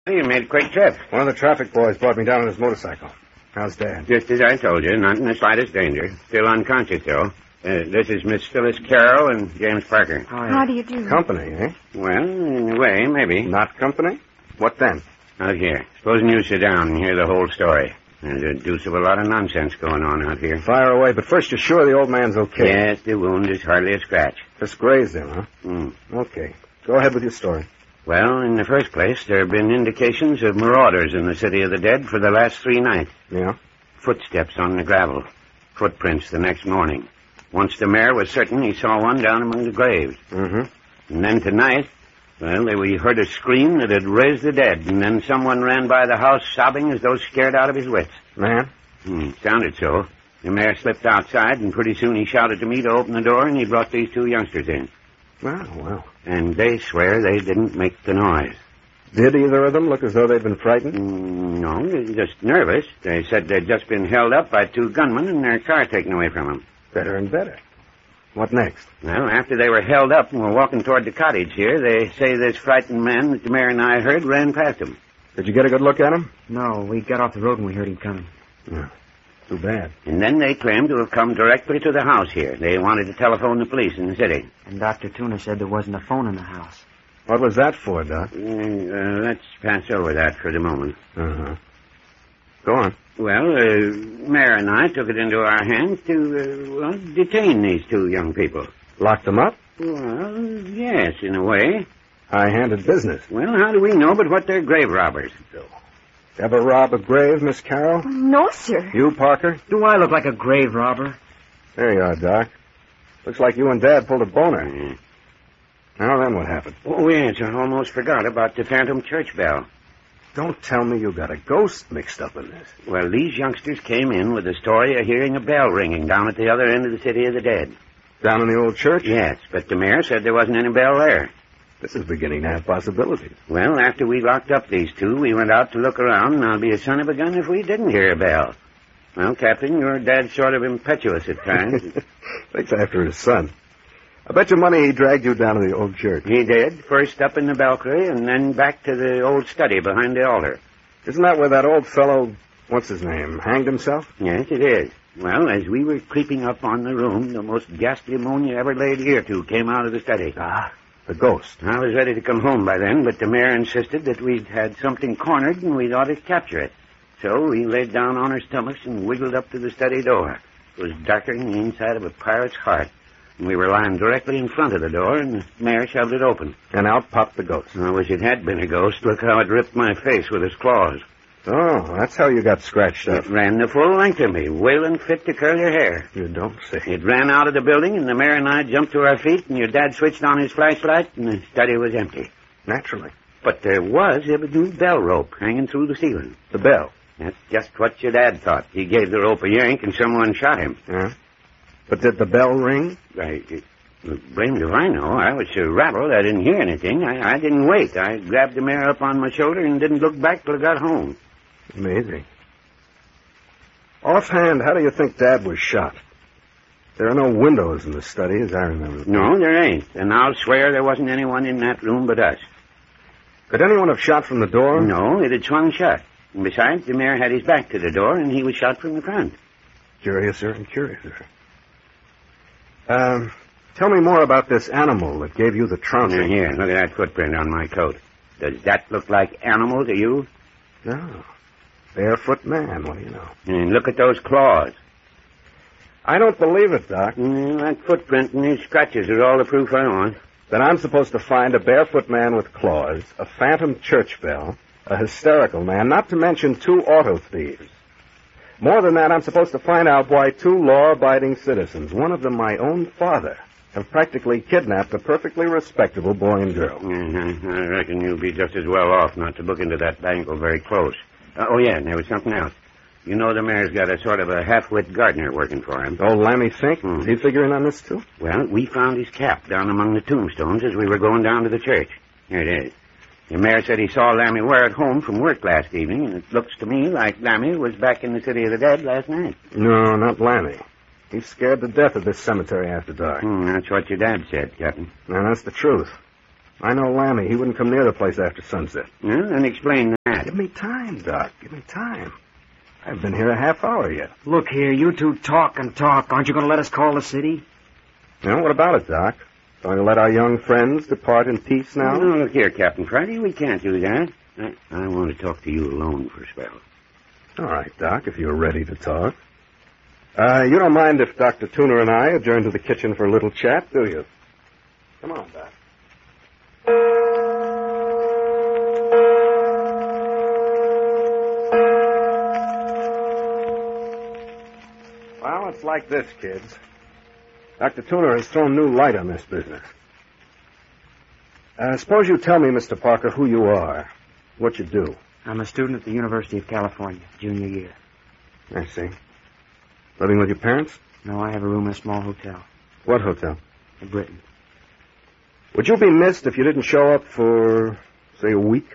You made a quick trip. One of the traffic boys brought me down on his motorcycle. How's Dad? Just as I told you, not in the slightest danger. Still unconscious, though. This is Miss Phyllis Carroll and James Parker. How do you do? Company, eh? Well, in a way, maybe. Not company? What then? Out here. Supposing you sit down and hear the whole story. There's a deuce of a lot of nonsense going on out here. Fire away, but first you're sure the old man's okay? Yes, the wound is hardly a scratch. Just grazed him, huh? Okay. Go ahead with your story. Well, in the first place, there have been indications of marauders in the City of the Dead for the last 3 nights. Yeah? Footsteps on the gravel. Footprints the next morning. Once the mayor was certain he saw one down among the graves. Mm-hmm. And then tonight, well, we heard a scream that had raised the dead, and then someone ran by the house sobbing as though scared out of his wits. Man? Sounded so. The mayor slipped outside, and pretty soon he shouted to me to open the door, and he brought these 2 youngsters in. Well. And they swear they didn't make the noise. Did either of them look as though they'd been frightened? No, they're just nervous. They said they'd just been held up by 2 gunmen and their car taken away from them. Better and better. What next? Well, after they were held up and were walking toward the cottage here, they say this frightened man that the mayor and I heard ran past them. Did you get a good look at him? No, we got off the road when we heard him coming. Yeah. Too bad. And then they claimed to have come directly to the house here. They wanted to telephone the police in the city. And Dr. Tuna said there wasn't a phone in the house. What was that for, Doc? Let's pass over that for the moment. Uh-huh. Go on. Well, Mayor and I took it into our hands to, detain these 2 young people. Locked them up? Well, yes, in a way. High-handed business. Well, how do we know but what they're grave robbers? Ever rob a grave, Miss Carroll? No, sir. You, Parker? Do I look like a grave robber? There you are, Doc. Looks like you and Dad pulled a boner. Now then, what happened? Oh, yes, I almost forgot about the phantom church bell. Don't tell me you got a ghost mixed up in this. Well, these youngsters came in with the story of hearing a bell ringing down at the other end of the City of the Dead. Down in the old church? Yes, but the mayor said there wasn't any bell there. This is beginning to have possibilities. Well, after we locked up these 2, we went out to look around, and I'll be a son of a gun if we didn't hear a bell. Well, Captain, your dad's sort of impetuous at times. Thinks after his son. I bet your money he dragged you down to the old church. He did. First up in the balcony, and then back to the old study behind the altar. Isn't that where that old fellow, what's his name, hanged himself? Yes, it is. Well, as we were creeping up on the room, the most ghastly moan you ever laid ear to came out of the study. Ah, the ghost. I was ready to come home by then, but the mayor insisted that we'd had something cornered and we'd ought to capture it. So we laid down on our stomachs and wiggled up to the study door. It was darker than the inside of a pirate's heart. And we were lying directly in front of the door, and the mayor shoved it open. And out popped the ghost. I wish it had been a ghost. Look how it ripped my face with its claws. Oh, that's how you got scratched up. It ran the full length of me, wailing fit to curl your hair. You don't say. It ran out of the building, and the mayor and I jumped to our feet, and your dad switched on his flashlight, and the study was empty. Naturally. But there was a new bell rope hanging through the ceiling. The bell? That's just what your dad thought. He gave the rope a yank, and someone shot him. Yeah? But did the bell ring? Blamed if I know. I was so rattled I didn't hear anything. I didn't wait. I grabbed the mayor up on my shoulder and didn't look back till I got home. Amazing. Offhand, how do you think Dad was shot? There are no windows in the study, as I remember. No, there ain't. And I'll swear there wasn't anyone in that room but us. Could anyone have shot from the door? No, it had swung shut. And besides, the mayor had his back to the door, and he was shot from the front. Curiouser and curiouser. Tell me more about this animal that gave you the trouncing. Here, look at that footprint on my coat. Does that look like animal to you? No. Barefoot man, what do you know? And look at those claws. I don't believe it, Doc. That footprint and these scratches are all the proof I want. Then I'm supposed to find a barefoot man with claws, a phantom church bell, a hysterical man, not to mention 2 auto thieves. More than that, I'm supposed to find out why 2 law-abiding citizens, one of them my own father, have practically kidnapped a perfectly respectable boy and girl. I reckon you'll be just as well off not to look into that bangle very close. And there was something else. You know the mayor's got a sort of a half-wit gardener working for him. Old Lammy Fink? Is he figuring on this, too? Well, we found his cap down among the tombstones as we were going down to the church. Here it is. The mayor said he saw Lammy wear it home from work last evening, and it looks to me like Lammy was back in the City of the Dead last night. No, not Lammy. He's scared to death of this cemetery after dark. That's what your dad said, Captain. And that's the truth. I know Lammy. He wouldn't come near the place after sunset. Well, then explain that. that? Give me time, Doc. Give me time. I've been here a half hour yet. Look here, you two talk and talk. Aren't you going to let us call the city? Well, what about it, Doc? Going to let our young friends depart in peace now? No, look here, Captain Friday. We can't do that. I want to talk to you alone for a spell. All right, Doc, if you're ready to talk. You don't mind if Dr. Tuner and I adjourn to the kitchen for a little chat, do you? Come on, Doc. Well, it's like this, kids. Dr. Tuner has thrown new light on this business. Suppose you tell me, Mr. Parker, who you are, what you do. I'm a student at the University of California, junior year. I see. Living with your parents? No, I have a room in a small hotel What hotel? in Britain. Would you be missed if you didn't show up for, say, a week?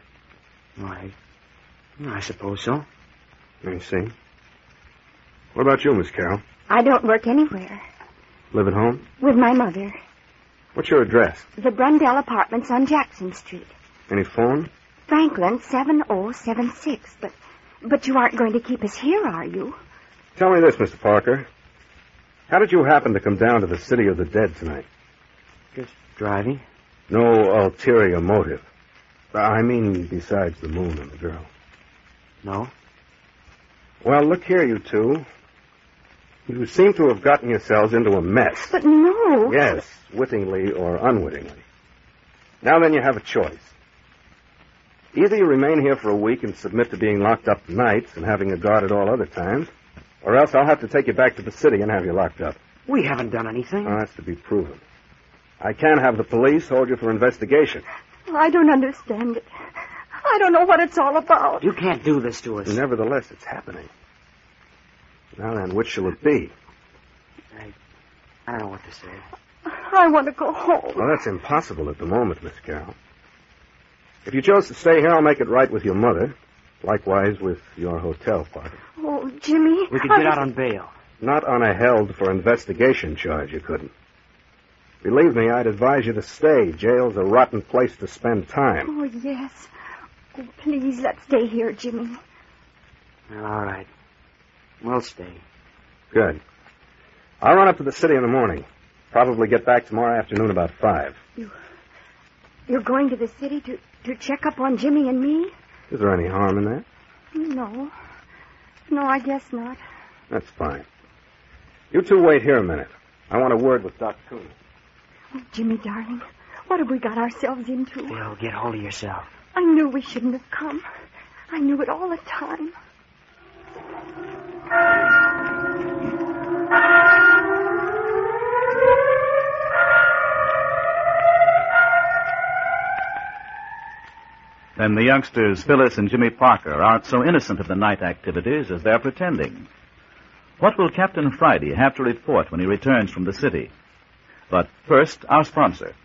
I suppose so. I see. What about you, Miss Carroll? I don't work anywhere. Live at home? With my mother. What's your address? The Brundell Apartments on Jackson Street. Any phone? Franklin 7076. But you aren't going to keep us here, are you? Tell me this, Mr. Parker. How did you happen to come down to the City of the Dead tonight? Just driving. No ulterior motive. I mean, besides the moon and the girl. No. Well, look here, you two. You seem to have gotten yourselves into a mess. But no. Yes, wittingly or unwittingly. Now then, you have a choice. Either you remain here for a week and submit to being locked up nights and having a guard at all other times, or else I'll have to take you back to the city and have you locked up. We haven't done anything. Oh, that's to be proven. I can't have the police hold you for investigation. I don't understand it. I don't know what it's all about. You can't do this to us. Nevertheless, it's happening. Now then, which shall it be? I don't know what to say. I want to go home. Well, that's impossible at the moment, Miss Carroll. If you chose to stay here, I'll make it right with your mother. Likewise with your hotel party. Oh, Jimmy. We could get out on bail. Not on a held for investigation charge, you couldn't. Believe me, I'd advise you to stay. Jail's a rotten place to spend time. Oh, yes. Oh, please, let's stay here, Jimmy. All right. We'll stay. Good. I'll run up to the city in the morning. Probably get back tomorrow afternoon about 5. You're going to the city to check up on Jimmy and me? Is there any harm in that? No. No, I guess not. That's fine. You two wait here a minute. I want a word with Dr. Coon. Oh, Jimmy, darling, what have we got ourselves into? Bill, get hold of yourself. I knew we shouldn't have come. I knew it all the time. Then the youngsters, Phyllis and Jimmy Parker, aren't so innocent of the night activities as they're pretending. What will Captain Friday have to report when he returns from the city? But first, our sponsor.